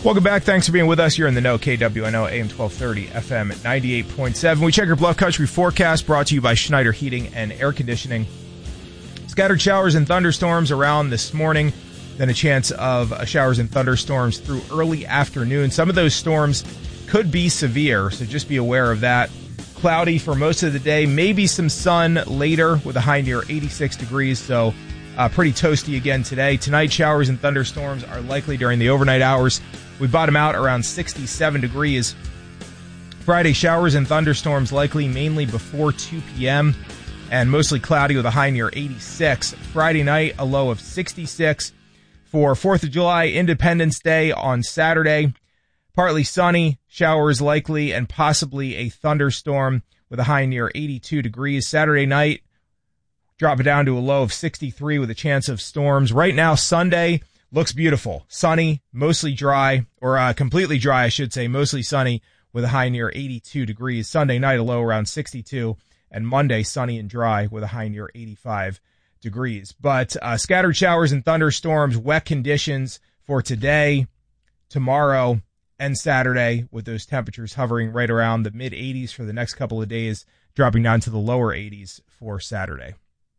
Welcome back. Thanks for being with us. You're in the know. KWNO AM 1230 FM at 98.7. We check your Bluff Country forecast brought to you by Schneider Heating and Air Conditioning. Scattered showers and thunderstorms around this morning. Then a chance of showers and thunderstorms through early afternoon. Some of those storms could be severe, so just be aware of that. Cloudy for most of the day. Maybe some sun later with a high near 86 degrees, so pretty toasty again today. Tonight, showers and thunderstorms are likely during the overnight hours. We bottom out around 67 degrees. Friday, showers and thunderstorms likely mainly before 2 p.m. and mostly cloudy with a high near 86. Friday night, a low of 66. For 4th of July, Independence Day on Saturday, partly sunny, showers likely, and possibly a thunderstorm with a high near 82 degrees. Saturday night, drop it down to a low of 63 with a chance of storms. Right now, Sunday looks beautiful. Sunny, mostly dry, or completely dry, I should say, mostly sunny with a high near 82 degrees. Sunday night, a low around 62, and Monday, sunny and dry with a high near 85 degrees. But scattered showers and thunderstorms, wet conditions for today, tomorrow, and Saturday, with those temperatures hovering right around the mid-80s for the next couple of days, dropping down to the lower 80s for Saturday.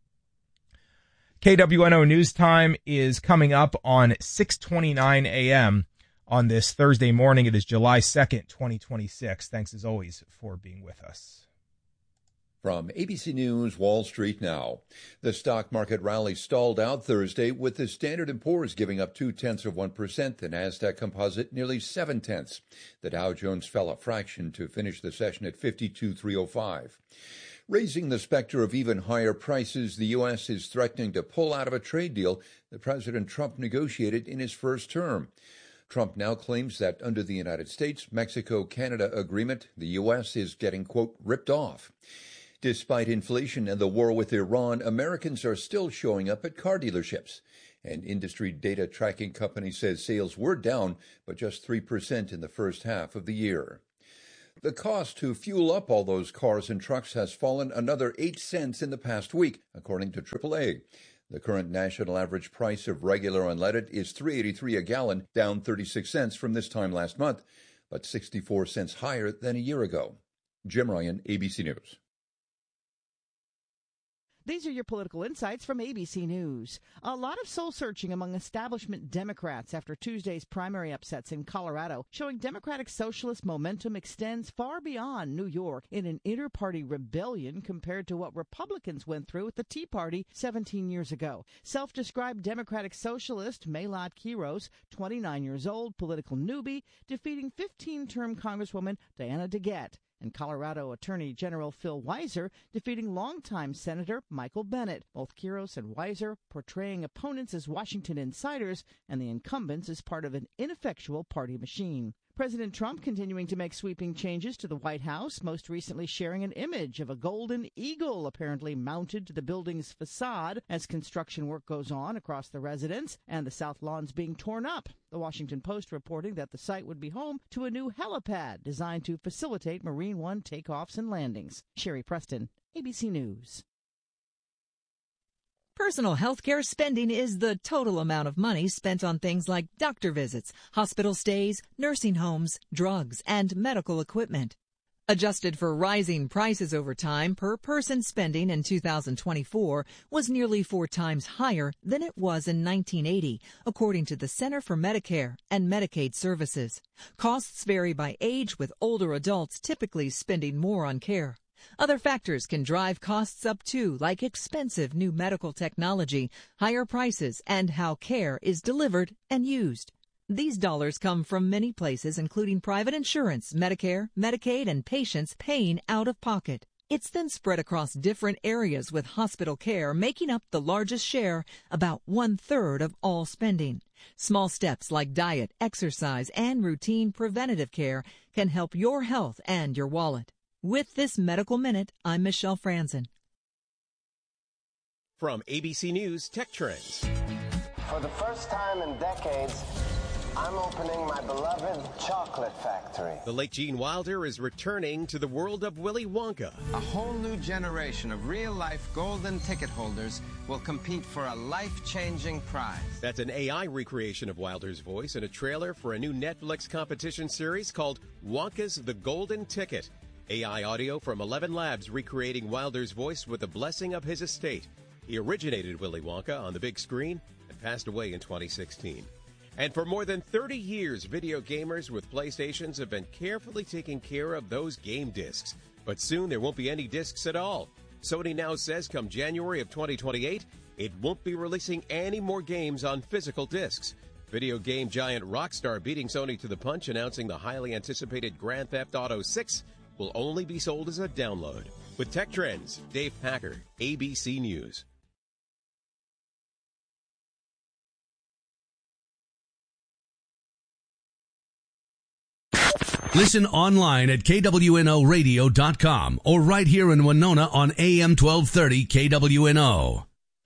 KWNO News Time is coming up on 6:29 a.m. on this Thursday morning. It is July 2nd, 2026. Thanks, as always, for being with us. From ABC News, Wall Street now. The stock market rally stalled out Thursday with the Standard & Poor's giving up 0.2%, the Nasdaq Composite nearly 0.7. The Dow Jones fell a fraction to finish the session at 52,305. Raising the specter of even higher prices, the U.S. is threatening to pull out of a trade deal that President Trump negotiated in his first term. Trump now claims that under the United States-Mexico-Canada agreement, the U.S. is getting, quote, ripped off. Despite inflation and the war with Iran, Americans are still showing up at car dealerships. An industry data tracking company says sales were down, but just 3% in the first half of the year. The cost to fuel up all those cars and trucks has fallen another 8 cents in the past week, according to AAA. The current national average price of regular unleaded is $3.83 a gallon, down 36 cents from this time last month, but 64 cents higher than a year ago. Jim Ryan, ABC News. These are your political insights from ABC News. A lot of soul-searching among establishment Democrats after Tuesday's primary upsets in Colorado, showing Democratic Socialist momentum extends far beyond New York in an inter-party rebellion compared to what Republicans went through with the Tea Party 17 years ago. Self-described Democratic Socialist Mahlad Quiros, 29 years old, political newbie, defeating 15-term Congresswoman Diana DeGette. And Colorado Attorney General Phil Weiser defeating longtime Senator Michael Bennet. Both Quiros and Weiser portraying opponents as Washington insiders and the incumbents as part of an ineffectual party machine. President Trump continuing to make sweeping changes to the White House, most recently sharing an image of a golden eagle apparently mounted to the building's facade as construction work goes on across the residence and the South Lawns being torn up. The Washington Post reporting that the site would be home to a new helipad designed to facilitate Marine One takeoffs and landings. Sherry Preston, ABC News. Personal health care spending is the total amount of money spent on things like doctor visits, hospital stays, nursing homes, drugs, and medical equipment. Adjusted for rising prices over time, per-person spending in 2024 was nearly 4 times higher than it was in 1980, according to the Center for Medicare and Medicaid Services. Costs vary by age, with older adults typically spending more on care. Other factors can drive costs up too, like expensive new medical technology, higher prices, and how care is delivered and used. These dollars come from many places, including private insurance, Medicare, Medicaid, and patients paying out of pocket. It's then spread across different areas, with hospital care making up the largest share, about 1/3 of all spending. Small steps like diet, exercise, and routine preventative care can help your health and your wallet. With this Medical Minute, I'm Michelle Franzen. From ABC News Tech Trends. For the first time in decades, I'm opening my beloved chocolate factory. The late Gene Wilder is returning to the world of Willy Wonka. A whole new generation of real-life golden ticket holders will compete for a life-changing prize. That's an AI recreation of Wilder's voice in a trailer for a new Netflix competition series called Wonka's The Golden Ticket. AI audio from 11 labs recreating Wilder's voice with the blessing of his estate. He originated Willy Wonka on the big screen and passed away in 2016. And for more than 30 years, video gamers with PlayStations have been carefully taking care of those game discs. But soon there won't be any discs at all. Sony now says come January of 2028, it won't be releasing any more games on physical discs. Video game giant Rockstar beating Sony to the punch, announcing the highly anticipated Grand Theft Auto 6 will only be sold as a download. With Tech Trends, Dave Packer, ABC News. Listen online at KWNOradio.com or right here in Winona on AM 1230 KWNO.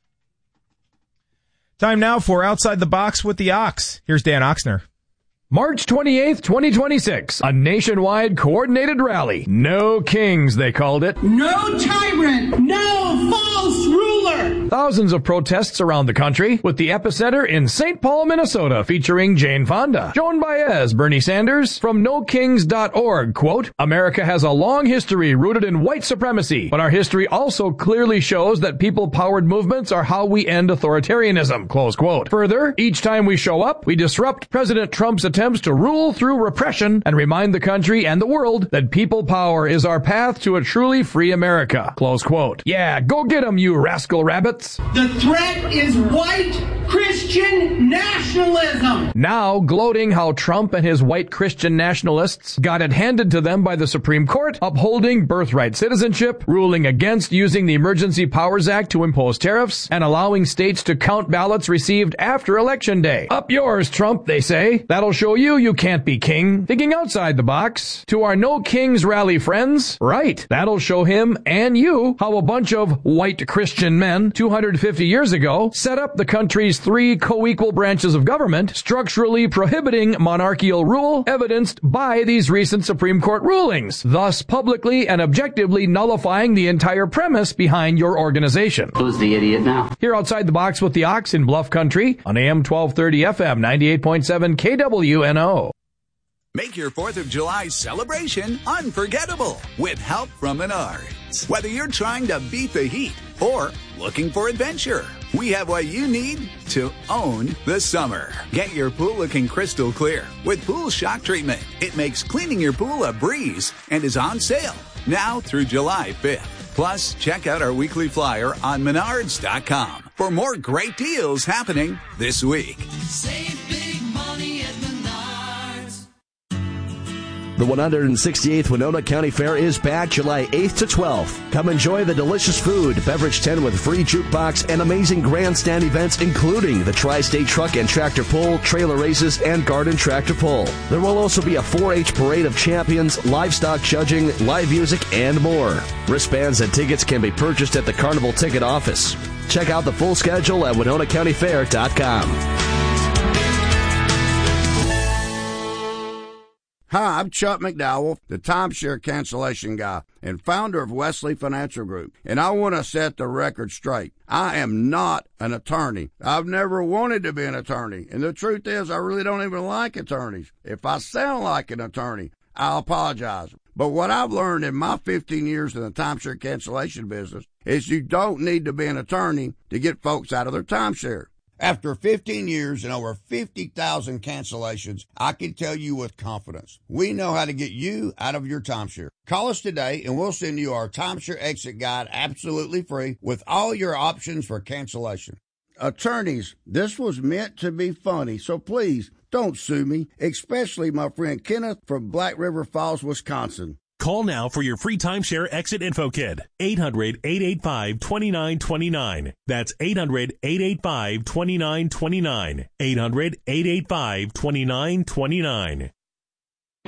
Time now for Outside the Box with the Ox. Here's Dan Oxner. March 28th, 2026, a nationwide coordinated rally. No kings, they called it. No tyrant, no false ruler. Thousands of protests around the country, with the epicenter in St. Paul, Minnesota, featuring Jane Fonda, Joan Baez, Bernie Sanders. From NoKings.org, quote, America has a long history rooted in white supremacy, but our history also clearly shows that people-powered movements are how we end authoritarianism, close quote. Further, each time we show up, we disrupt President Trump's attempts to rule through repression and remind the country and the world that people power is our path to a truly free America. Close quote. Yeah, go get 'em, you rascal rabbits. The threat is white Christian nationalism. Now gloating how Trump and his white Christian nationalists got it handed to them by the Supreme Court, upholding birthright citizenship, ruling against using the Emergency Powers Act to impose tariffs, and allowing states to count ballots received after Election Day. Up yours, Trump, they say. That'll show you can't be king. Thinking outside the box. To our No Kings rally friends, right, that'll show him and you how a bunch of white Christian men 250 years ago set up the country's 3 co-equal branches of government, structurally prohibiting monarchical rule, evidenced by these recent Supreme Court rulings, thus publicly and objectively nullifying the entire premise behind your organization. Who's the idiot now? Here outside the box with the Ox in Bluff Country on AM 1230 FM 98.7 KWNO. Make your 4th of July celebration unforgettable with help from Menards. Whether you're trying to beat the heat or looking for adventure, we have what you need to own the summer. Get your pool looking crystal clear with Pool Shock Treatment. It makes cleaning your pool a breeze and is on sale now through July 5th. Plus, check out our weekly flyer on Menards.com for more great deals happening this week. Save big money at Menards. The 168th Winona County Fair is back July 8th to 12th. Come enjoy the delicious food, beverage tent with free jukebox, and amazing grandstand events, including the Tri-State Truck and Tractor Pull, trailer races, and garden tractor pull. There will also be a 4-H parade of champions, livestock judging, live music, and more. Wristbands and tickets can be purchased at the Carnival Ticket Office. Check out the full schedule at WinonaCountyFair.com. Hi, I'm Chuck McDowell, the timeshare cancellation guy and founder of Wesley Financial Group, and I want to set the record straight. I am not an attorney. I've never wanted to be an attorney, and the truth is I really don't even like attorneys. If I sound like an attorney, I'll apologize. But what I've learned in my 15 years in the timeshare cancellation business is you don't need to be an attorney to get folks out of their timeshare. After 15 years and over 50,000 cancellations, I can tell you with confidence, we know how to get you out of your timeshare. Call us today and we'll send you our timeshare exit guide absolutely free with all your options for cancellation. Attorneys, this was meant to be funny, so please don't sue me, especially my friend Kenneth from Black River Falls, Wisconsin. Call now for your free timeshare exit info kit. 800-885-2929. That's 800-885-2929. 800-885-2929.